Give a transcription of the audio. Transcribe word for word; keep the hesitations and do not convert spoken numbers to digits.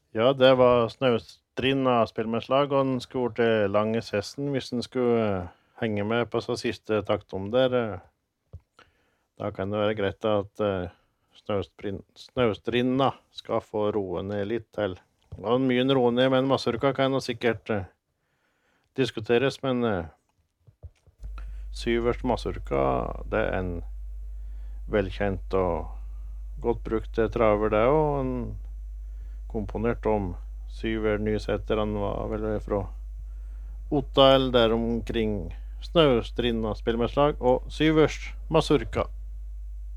Ja, det var Snaustrinda spillmannslag, og den skulle til lange sessen hvis den skulle eh, henge med på så siste takt om der. eh. Da kan det være greit at eh, Snaustrin- Snaustrinda skal få roe ned litt til. Og mye den roe ned, men Mazurka kan jo sikkert eh, diskuteres, men eh, syvers Mazurka, det er en velkjent og godt brukt eh, traver det, og en komponert om Syver Nysæter, han var vel fra Otta eller der omkring Snaustrinda spillmannslag, og Syvers Mazurka.